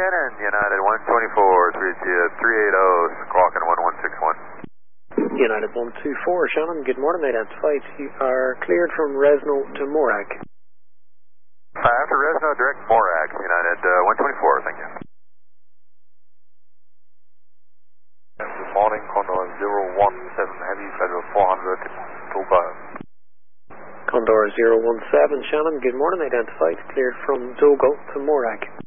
Shannon, United 124, 380, squawking 1161. United 124, Shannon, good morning, identified. You are cleared from Resno to Morag. After Resno, direct Morag, United 124, thank you. Good morning, Condor 017, Heavy Federal 400, Toba. Condor 017, Shannon, good morning, identified. Cleared from Dogo to Morag.